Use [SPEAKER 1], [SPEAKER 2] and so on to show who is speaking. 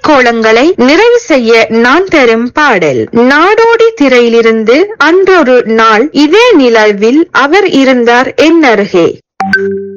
[SPEAKER 1] கோலங்களை நிறைவு செய்ய நான் தரும் பாடல் நாடோடி திரையிலிருந்து அன்றொரு நாள் இதே நிலவில் அவர் இருந்தார் என் அருகே.